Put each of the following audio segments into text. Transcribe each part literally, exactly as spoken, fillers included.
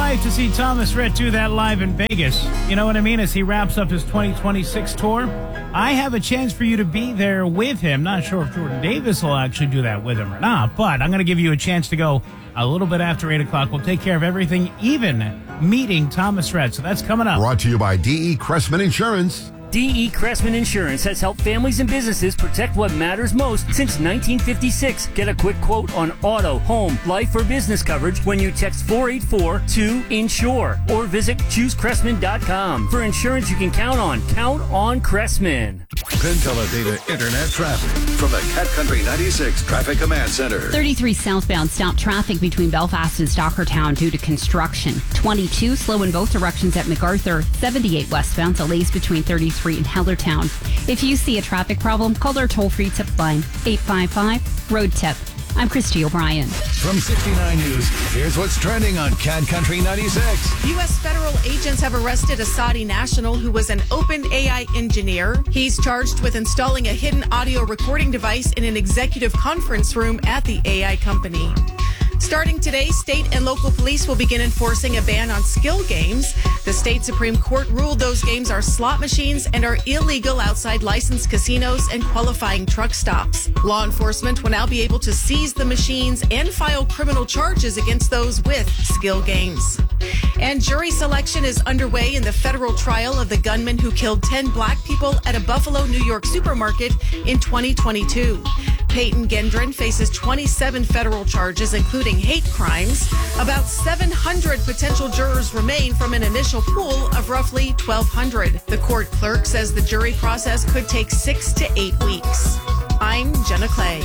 life to see Thomas Rhett do that live in Vegas. You know what I mean? As he wraps up his twenty twenty-six tour, I have a chance for you to be there with him. Not sure if Jordan Davis will actually do that with him or not, but I'm going to give you a chance to go a little bit after eight o'clock. We'll take care of everything, even meeting Thomas Rhett. So that's coming up. Brought to you by D E. Cressman Insurance. D E. Cressman Insurance has helped families and businesses protect what matters most since nineteen fifty-six. Get a quick quote on auto, home, life, or business coverage when you text four eight four two insure or visit choose cressman dot com. For insurance you can count on, count on Cressman. Penn Teledata Internet traffic from the Cat Country ninety-six Traffic Command Center. thirty-three southbound stop traffic between Belfast and Stockertown due to construction. twenty-two slow in both directions at MacArthur. seventy-eight westbound delays between thirty-three and Hellertown. If you see a traffic problem, call our toll-free tip line eight five five road tip. I'm Christy O'Brien. From sixty-nine News, here's what's trending on Cat Country ninety-six. U S federal agents have arrested a Saudi national who was an OpenAI engineer. He's charged with installing a hidden audio recording device in an executive conference room at the A I company. Starting today, state and local police will begin enforcing a ban on skill games. The state Supreme Court ruled those games are slot machines and are illegal outside licensed casinos and qualifying truck stops. Law enforcement will now be able to seize the machines and file criminal charges against those with skill games. And jury selection is underway in the federal trial of the gunman who killed ten black people at a Buffalo, New York supermarket in twenty twenty-two. Peyton Gendron faces twenty-seven federal charges, including hate crimes. About seven hundred potential jurors remain from an initial pool of roughly twelve hundred. The court clerk says the jury process could take six to eight weeks. I'm Jenna Clay.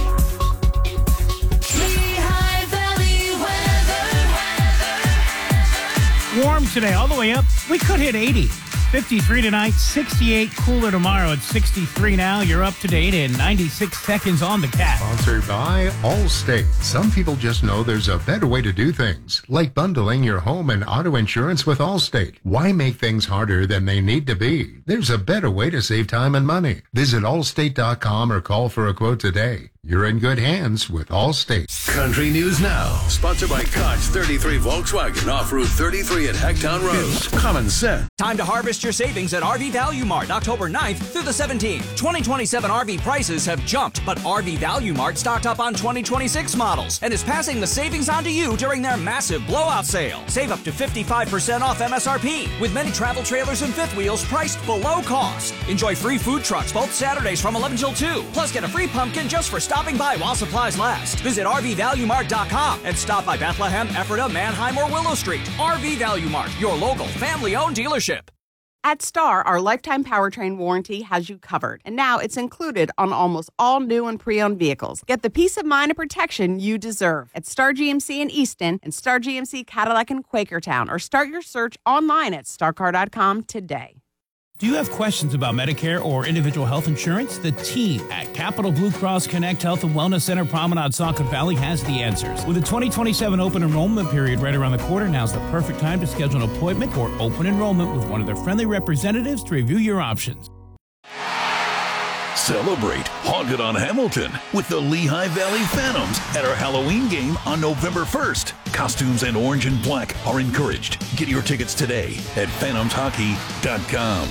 Lehigh Valley weather. Warm today, all the way up. We could hit eighty. fifty-three tonight, sixty-eight cooler tomorrow. It's sixty-three now. You're up to date in ninety-six seconds on the Cat. Sponsored by Allstate. Some people just know there's a better way to do things, like bundling your home and auto insurance with Allstate. Why make things harder than they need to be? There's a better way to save time and money. Visit allstate dot com or call for a quote today. You're in good hands with Allstate. Country News Now, sponsored by Cox thirty-three Volkswagen off Route thirty-three at Hacktown Road. Common sense. Time to harvest your savings at R V Value Mart, October ninth through the seventeenth. twenty twenty-seven R V prices have jumped, but R V Value Mart stocked up on twenty twenty-six models and is passing the savings on to you during their massive blowout sale. Save up to fifty-five percent off M S R P with many travel trailers and fifth wheels priced below cost. Enjoy free food trucks both Saturdays from eleven till two. Plus, get a free pumpkin just for stopping by while supplies last. Visit R V Value Mart dot com and stop by Bethlehem, Ephrata, Manheim, or Willow Street. R V Value Mart, your local family-owned dealership. At Star, our lifetime powertrain warranty has you covered, and now it's included on almost all new and pre-owned vehicles. Get the peace of mind and protection you deserve at Star G M C in Easton and Star G M C Cadillac in Quakertown, or start your search online at star car dot com today. Do you have questions about Medicare or individual health insurance? The team at Capital Blue Cross Connect Health and Wellness Center, Promenade, Saucon Valley has the answers. With the twenty twenty-seven open enrollment period right around the corner, now's the perfect time to schedule an appointment or open enrollment with one of their friendly representatives to review your options. Celebrate Haunted on Hamilton with the Lehigh Valley Phantoms at our Halloween game on November first. Costumes and orange and black are encouraged. Get your tickets today at phantoms hockey dot com.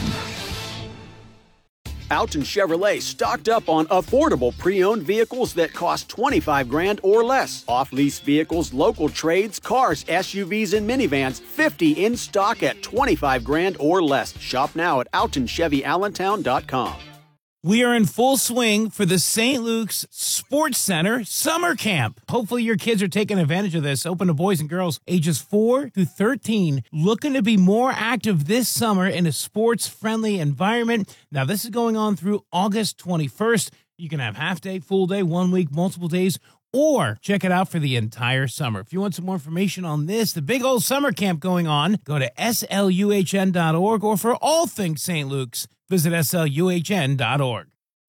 Alton Chevrolet stocked up on affordable pre-owned vehicles that cost twenty-five grand or less. Off-lease vehicles, local trades, cars, S U Vs, and minivans, fifty in stock at twenty-five grand or less. Shop now at alton chevy allentown dot com. We are in full swing for the Saint Luke's Sports Center Summer Camp. Hopefully your kids are taking advantage of this. Open to boys and girls ages four to thirteen, looking to be more active this summer in a sports-friendly environment. Now, this is going on through August twenty-first. You can have half day, full day, one week, multiple days, or check it out for the entire summer. If you want some more information on this, the big old summer camp going on, go to S L U H N dot org, or for all things Saint Luke's, visit S L U H N dot org.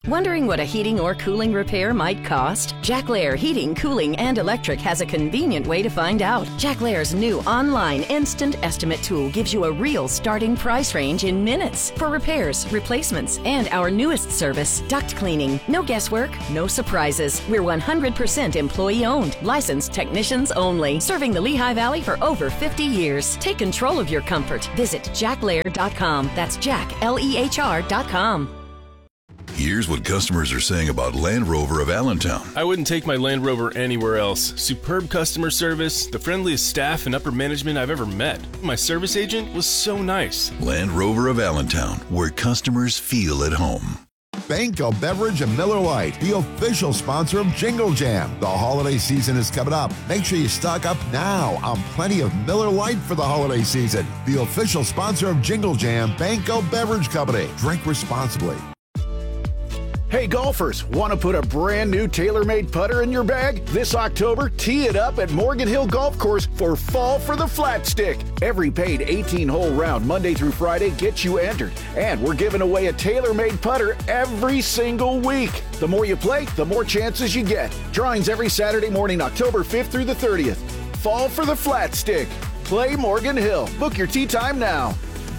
Wondering what a heating or cooling repair might cost? Jack Lair Heating, Cooling, and Electric has a convenient way to find out. Jack Lair's new online instant estimate tool gives you a real starting price range in minutes for repairs, replacements, and our newest service, duct cleaning. No guesswork, no surprises. We're one hundred percent employee-owned, licensed technicians only, serving the Lehigh Valley for over fifty years. Take control of your comfort. Visit jack lair dot com. That's Jack, L E H R dot com. Here's what customers are saying about Land Rover of Allentown. I wouldn't take my Land Rover anywhere else. Superb customer service, the friendliest staff and upper management I've ever met. My service agent was so nice. Land Rover of Allentown, where customers feel at home. Banco Beverage and Miller Lite, the official sponsor of Jingle Jam. The holiday season is coming up. Make sure you stock up now on plenty of Miller Lite for the holiday season. The official sponsor of Jingle Jam, Banco Beverage Company. Drink responsibly. Hey golfers, want to put a brand new TaylorMade putter in your bag? This October, tee it up at Morgan Hill Golf Course for Fall for the Flat Stick. Every paid eighteen-hole round Monday through Friday gets you entered. And we're giving away a TaylorMade putter every single week. The more you play, the more chances you get. Drawings every Saturday morning, October fifth through the thirtieth. Fall for the Flat Stick. Play Morgan Hill. Book your tee time now.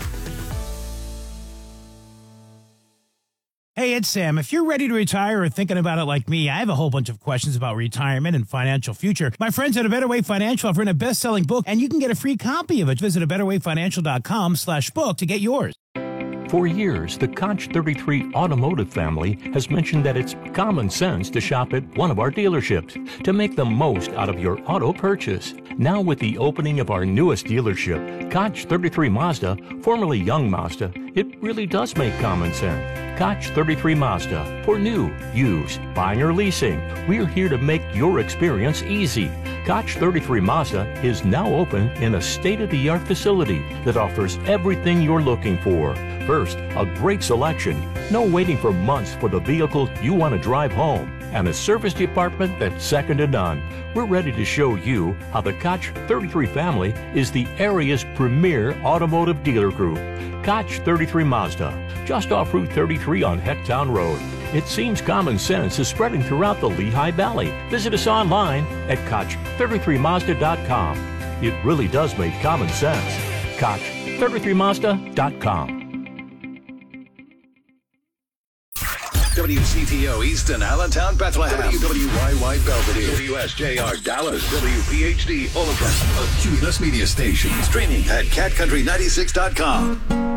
Hey, it's Sam. If you're ready to retire or thinking about it like me, I have a whole bunch of questions about retirement and financial future. My friends at A Better Way Financial have written a best-selling book, and you can get a free copy of it. Visit a better way financial dot com slash book to get yours. For years, the Koch thirty-three automotive family has mentioned that it's common sense to shop at one of our dealerships to make the most out of your auto purchase. Now with the opening of our newest dealership, Koch thirty-three Mazda, formerly Young Mazda, it really does make common sense. Koch thirty-three Mazda, for new, used, buying or leasing, we're here to make your experience easy. Koch thirty-three Mazda is now open in a state-of-the-art facility that offers everything you're looking for. First, a great selection, no waiting for months for the vehicle you want to drive home, and a service department that's second to none. We're ready to show you how the Koch thirty-three family is the area's premier automotive dealer group. Koch thirty-three Mazda, just off Route thirty-three on Hecktown Road. It seems common sense is spreading throughout the Lehigh Valley. Visit us online at Koch thirty-three Mazda dot com. It really does make common sense. Koch thirty-three Mazda dot com. W C T O Easton, Allentown, Bethlehem. W W Y Y Belvedere. W S J R Dallas. W P H D Overcast. A Cumulus Media Station. Streaming at cat country ninety-six dot com.